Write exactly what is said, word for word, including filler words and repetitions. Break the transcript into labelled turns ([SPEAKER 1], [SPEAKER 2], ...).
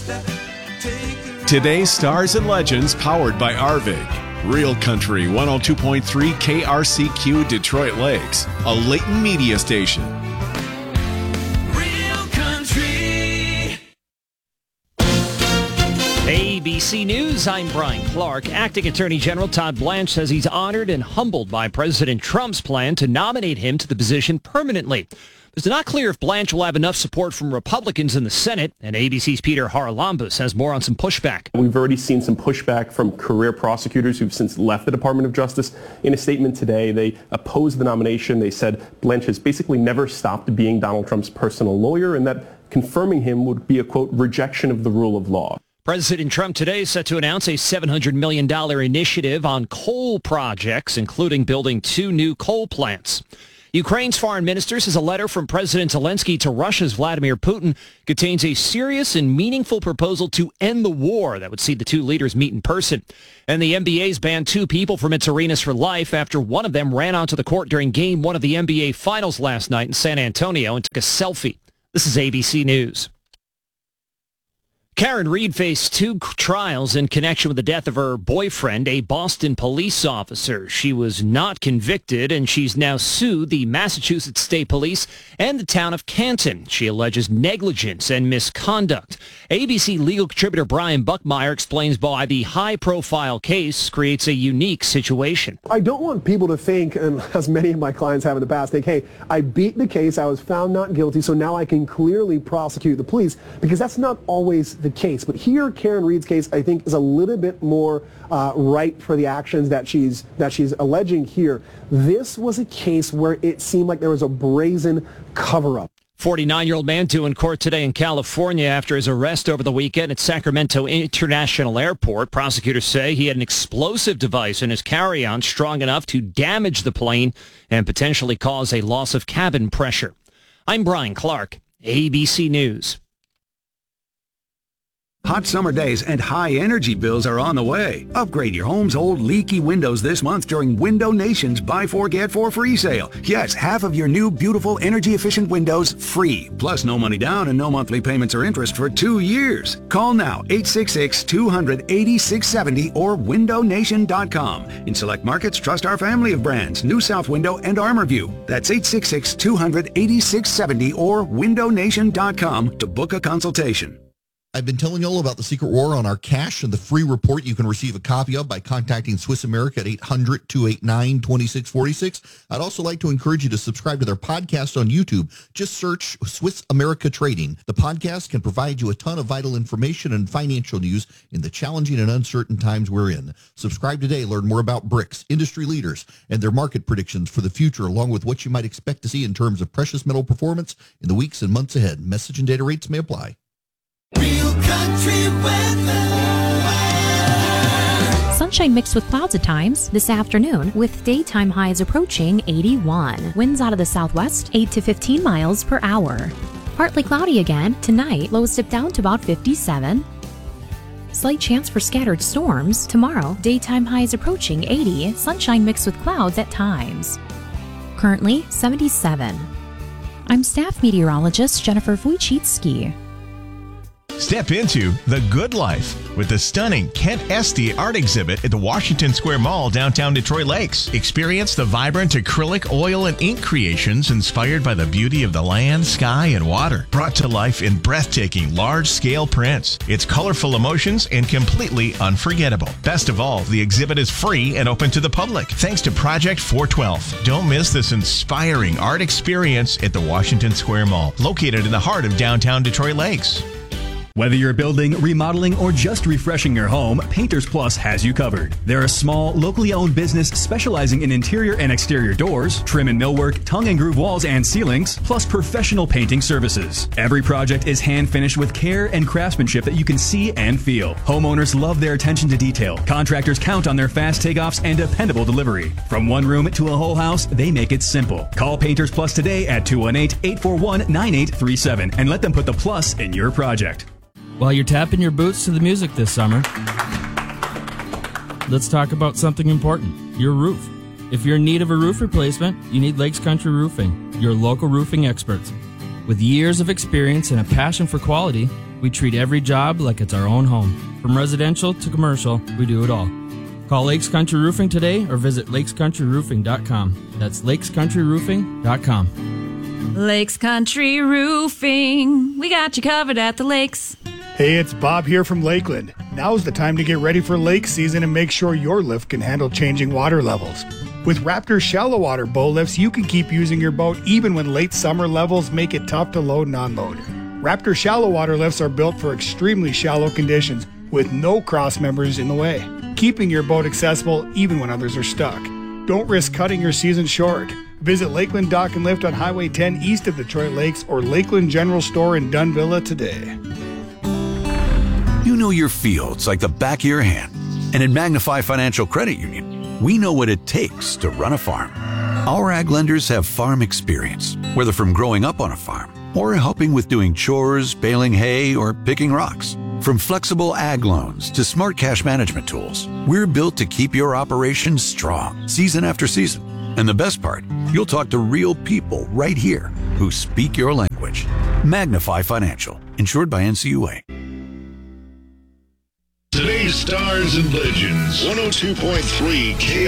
[SPEAKER 1] Today's Stars and Legends, powered by Arvig. Real Country one oh two point three K R C Q Detroit Lakes, a Leighton Media station.
[SPEAKER 2] Real Country.
[SPEAKER 3] A B C News, I'm Brian Clark. Acting Attorney General Todd Blanche says he's honored and humbled by President Trump's plan to nominate him to the position permanently. It's not clear if Blanche will have enough support from Republicans in the Senate, and A B C's Peter Haralambous has more on some pushback.
[SPEAKER 4] We've already seen some pushback from career prosecutors who've since left the Department of Justice. In a statement today, they opposed the nomination. They said Blanche has basically never stopped being Donald Trump's personal lawyer, and that confirming him would be a, quote, rejection of the rule of law.
[SPEAKER 3] President Trump today is set to announce a seven hundred million dollars initiative on coal projects, including building two new coal plants. Ukraine's foreign minister says a letter from President Zelensky to Russia's Vladimir Putin contains a serious and meaningful proposal to end the war that would see the two leaders meet in person. And the N B A's banned two people from its arenas for life after one of them ran onto the court during game one of the N B A Finals last night in San Antonio and took a selfie. This is A B C News. Karen Reed faced two trials in connection with the death of her boyfriend, a Boston police officer. She was not convicted, and she's now sued the Massachusetts State Police and the town of Canton. She alleges negligence and misconduct. A B C legal contributor Brian Buckmeyer explains why the high-profile case creates a unique situation.
[SPEAKER 5] I don't want people to think, and as many of my clients have in the past, think, hey, I beat the case, I was found not guilty, so now I can clearly prosecute the police, because that's not always the case. But here, Karen Reed's case, I think, is a little bit more uh, ripe for the actions that she's that she's alleging here. This was a case where it seemed like there was a brazen cover-up.
[SPEAKER 3] forty-nine-year-old man due in court today in California after his arrest over the weekend at Sacramento International Airport. Prosecutors say he had an explosive device in his carry-on strong enough to damage the plane and potentially cause a loss of cabin pressure. I'm Brian Clark, A B C News.
[SPEAKER 6] Hot summer days and high energy bills are on the way. Upgrade your home's old leaky windows this month during Window Nation's Buy Four Get Four free sale. Yes, half of your new beautiful energy efficient windows free. Plus no money down and no monthly payments or interest for two years. Call now eight six six, two hundred, eighty-six seventy or window nation dot com. In select markets, trust our family of brands, New South Window and ArmorView. That's eight six six, two hundred, eighty-six seventy or window nation dot com to book a consultation.
[SPEAKER 7] I've been telling you all about the Secret War on our cash and the free report you can receive a copy of by contacting Swiss America at eight hundred, two eight nine, two six four six. I'd also like to encourage you to subscribe to their podcast on YouTube. Just search Swiss America Trading. The podcast can provide you a ton of vital information and financial news in the challenging and uncertain times we're in. Subscribe today. Learn more about bricks, industry leaders, and their market predictions for the future, along with what you might expect to see in terms of precious metal performance in the weeks and months ahead. Message and data rates may apply.
[SPEAKER 2] Real Country weather.
[SPEAKER 8] Sunshine mixed with clouds at times this afternoon, with daytime highs approaching eighty-one. Winds out of the southwest, eight to fifteen miles per hour. Partly cloudy again tonight, lows dip down to about fifty-seven. Slight chance for scattered storms. Tomorrow, daytime highs approaching eighty, sunshine mixed with clouds at times. Currently, seventy-seven. I'm staff meteorologist Jennifer Wojcicki.
[SPEAKER 9] Step into the good life with the stunning Kent Esty art exhibit at the Washington Square Mall, downtown Detroit Lakes. Experience the vibrant acrylic, oil, and ink creations inspired by the beauty of the land, sky, and water, brought to life in breathtaking, large-scale prints. It's colorful emotions and completely unforgettable. Best of all, the exhibit is free and open to the public, thanks to Project four twelve. Don't miss this inspiring art experience at the Washington Square Mall, located in the heart of downtown Detroit Lakes.
[SPEAKER 10] Whether you're building, remodeling, or just refreshing your home, Painters Plus has you covered. They're a small, locally owned business specializing in interior and exterior doors, trim and millwork, tongue and groove walls and ceilings, plus professional painting services. Every project is hand finished with care and craftsmanship that you can see and feel. Homeowners love their attention to detail. Contractors count on their fast takeoffs and dependable delivery. From one room to a whole house, they make it simple. Call Painters Plus today at two one eight, eight four one, nine eight three seven and let them put the plus in your project.
[SPEAKER 11] While you're tapping your boots to the music this summer, let's talk about something important, your roof. If you're in need of a roof replacement, you need Lakes Country Roofing, your local roofing experts. With years of experience and a passion for quality, We treat every job like it's our own home. From residential to commercial, we do it all. Call Lakes Country Roofing today or visit lakes country roofing dot com. That's lakes country roofing dot com.
[SPEAKER 12] Lakes Country Roofing. We got you covered at the lakes.
[SPEAKER 13] Hey, it's Bob here from Lakeland. Now's the time to get ready for lake season and make sure your lift can handle changing water levels. With Raptor shallow water bow lifts, you can keep using your boat even when late summer levels make it tough to load and unload. Raptor shallow water lifts are built for extremely shallow conditions with no cross members in the way, keeping your boat accessible even when others are stuck. Don't risk cutting your season short. Visit Lakeland Dock and Lift on Highway ten east of Detroit Lakes or Lakeland General Store in Dunvilla today.
[SPEAKER 14] You know your fields like the back of your hand. And at Magnify Financial Credit Union, we know what it takes to run a farm. Our ag lenders have farm experience, whether from growing up on a farm or helping with doing chores, baling hay, or picking rocks. From flexible ag loans to smart cash management tools, we're built to keep your operations strong season after season. And the best part, you'll talk to real people right here who speak your language. Magnify Financial, insured by N C U A.
[SPEAKER 15] Today's Stars and Legends, one oh two point three K